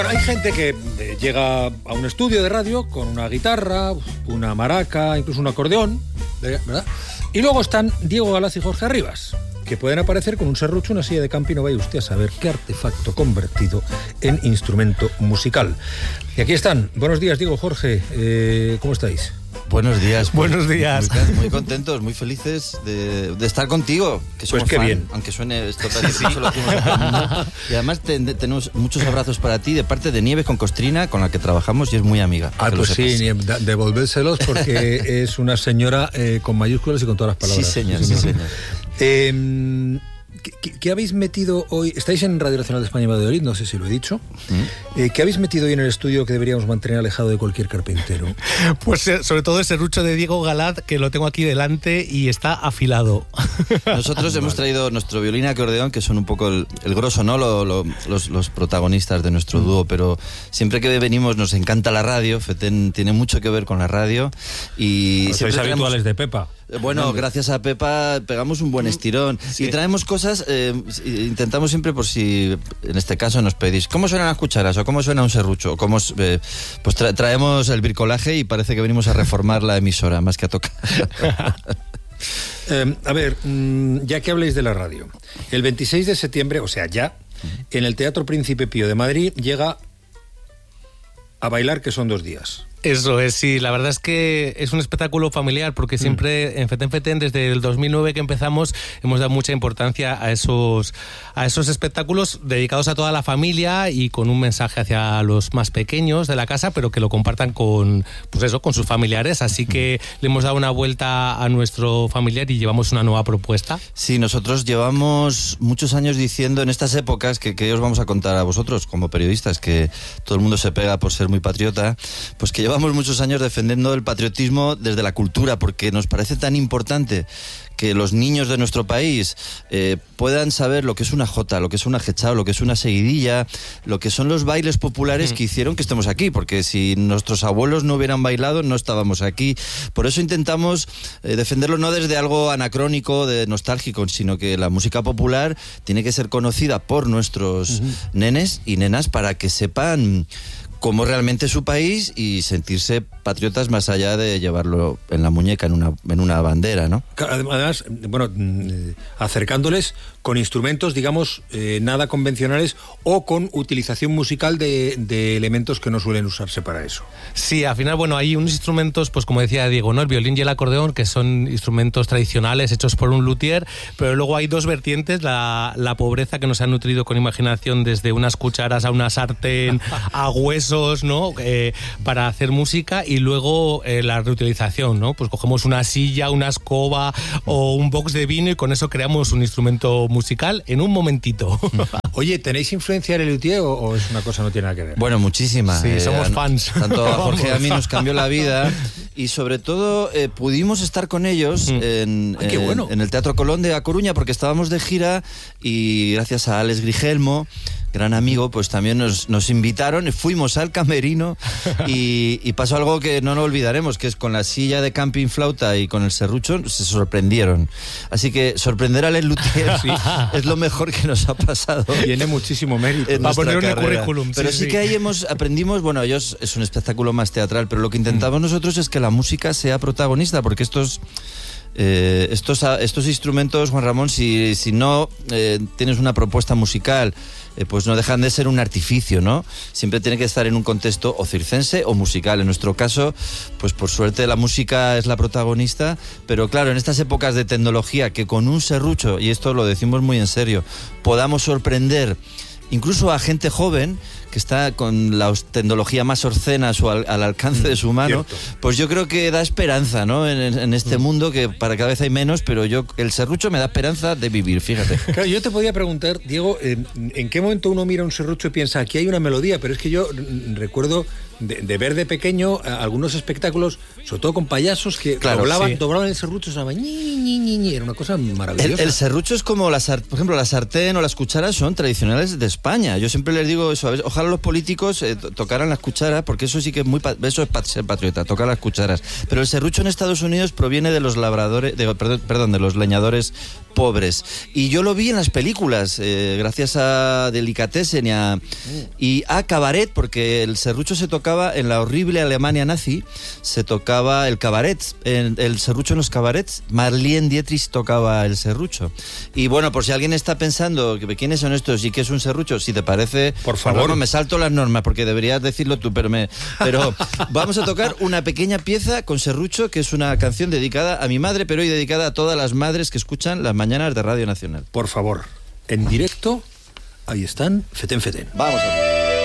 Hay gente que llega a un estudio de radio con una guitarra, una maraca, incluso un acordeón, ¿verdad? Y luego están Diego Galaz y Jorge Arribas, que pueden aparecer con un serrucho, una silla de camping, no vaya usted a saber qué artefacto convertido en instrumento musical. Y aquí están. Buenos días, Diego, Jorge. ¿Cómo estáis? Buenos días. Buenos días. Muy contentos, muy felices de estar contigo. Que somos pues qué fan, bien. Aunque suene esto tan difícil, lo decimos a todo el mundo. Y además tenemos muchos abrazos para ti de parte de Nieves con Costrina, con la que trabajamos y es muy amiga. Pues sí, devolvérselos porque es una señora con mayúsculas y con todas las palabras. Sí, señor. ¿Qué habéis metido hoy? Estáis en Radio Nacional de España y Valladolid, no sé si lo he dicho. ¿Qué habéis metido hoy en el estudio que deberíamos mantener alejado de cualquier carpintero? Pues sobre todo el serrucho de Diego Galaz, que lo tengo aquí delante y está afilado. Nosotros hemos traído nuestro violín y acordeón, que son un poco el grosso, ¿no? Los protagonistas de nuestro dúo, pero siempre que venimos nos encanta la radio. Feten tiene mucho que ver con la radio. Y ¿Sois habituales de Pepa? Bueno, gracias a Pepa pegamos un buen estirón. Sí. Y traemos cosas, intentamos siempre, por si en este caso nos pedís ¿cómo suenan las cucharas? ¿O cómo suena un serrucho? Pues traemos el bricolaje y parece que venimos a reformar la emisora, más que a tocar. A ver, ya que habléis de la radio, el 26 de septiembre, o sea, ya, en el Teatro Príncipe Pío de Madrid llega A Bailar, que son 2 días. Eso es, sí, la verdad es que es un espectáculo familiar porque siempre en Feten, desde el 2009 que empezamos, hemos dado mucha importancia a esos espectáculos dedicados a toda la familia y con un mensaje hacia los más pequeños de la casa, pero que lo compartan con sus familiares, así que le hemos dado una vuelta a nuestro familiar y llevamos una nueva propuesta. Sí, nosotros llevamos muchos años diciendo en estas épocas que os vamos a contar a vosotros como periodistas, que todo el mundo se pega por ser muy patriota, pues que llevamos muchos años defendiendo el patriotismo desde la cultura, porque nos parece tan importante que los niños de nuestro país puedan saber lo que es una jota, lo que es una jechao, lo que es una seguidilla, lo que son los bailes populares que hicieron que estemos aquí, porque si nuestros abuelos no hubieran bailado no estábamos aquí. Por eso intentamos defenderlo no desde algo anacrónico, de nostálgico, sino que la música popular tiene que ser conocida por nuestros nenes y nenas para que sepan cómo realmente es su país y sentirse patriotas más allá de llevarlo en la muñeca, en una bandera, ¿no? Además, bueno, acercándoles con instrumentos, digamos, nada convencionales o con utilización musical de elementos que no suelen usarse para eso. Sí, al final, bueno, hay unos instrumentos, pues como decía Diego, ¿no? El violín y el acordeón, que son instrumentos tradicionales hechos por un luthier, pero luego hay dos vertientes, la pobreza que nos ha nutrido con imaginación desde unas cucharas a una sartén, a huesos, ¿no? Para hacer música, y luego la reutilización, ¿no? Pues cogemos una silla, una escoba o un box de vino y con eso creamos un instrumento musical en un momentito. Oye, ¿tenéis influencia en el luthier o es una cosa que no tiene nada que ver? Bueno, muchísima. Sí, somos fans. Tanto a Jorge y a mí nos cambió la vida y sobre todo pudimos estar con ellos en el Teatro Colón de A Coruña porque estábamos de gira y gracias a Alex Grigelmo, gran amigo, pues también nos invitaron, fuimos al camerino y pasó algo que no nos olvidaremos, que es con la silla de camping flauta y con el serrucho se sorprendieron. Así que sorprender al luthier es lo mejor que nos ha pasado. Tiene muchísimo mérito. Va a poner un currículum. Pero sí que ahí aprendimos, bueno, ellos es un espectáculo más teatral, pero lo que intentamos nosotros es que la música sea protagonista, porque estos instrumentos, Juan Ramón, si no tienes una propuesta musical, pues no dejan de ser un artificio, ¿no? Siempre tiene que estar en un contexto o circense o musical. En nuestro caso, pues por suerte la música es la protagonista, pero claro, en estas épocas de tecnología, que con un serrucho, y esto lo decimos muy en serio, podamos sorprender incluso a gente joven que está con la tecnología más obscena al alcance de su mano, pues yo creo que da esperanza, ¿no? En este mundo que para cada vez hay menos, pero el serrucho me da esperanza de vivir, fíjate. Claro, yo te podía preguntar, Diego, ¿en qué momento uno mira un serrucho y piensa, aquí hay una melodía? Pero es que yo recuerdo de ver de pequeño algunos espectáculos, sobre todo con payasos que doblaban el serrucho, sonaban ñi, era una cosa maravillosa. El serrucho es como, por ejemplo, la sartén o las cucharas son tradicionales de España. Yo siempre les digo eso, a veces, ojalá los políticos tocaran las cucharas, porque eso sí que eso es ser patriota, tocar las cucharas. Pero el serrucho en Estados Unidos proviene de los labradores, de los leñadores pobres. Y yo lo vi en las películas, gracias a Delicatessen y a Cabaret, porque el serrucho se tocaba en la horrible Alemania nazi, se tocaba el cabaret, el serrucho en los cabarets. Marlene Dietrich tocaba el serrucho. Y bueno, por si alguien está pensando quiénes son estos y qué es un serrucho, si te parece, por favor, bueno, me salto las normas porque deberías decirlo tú, pero vamos a tocar una pequeña pieza con serrucho, que es una canción dedicada a mi madre, pero hoy dedicada a todas las madres que escuchan las mañanas de Radio Nacional. Por favor, en directo, ahí están, Fetén Fetén. Vamos a ver.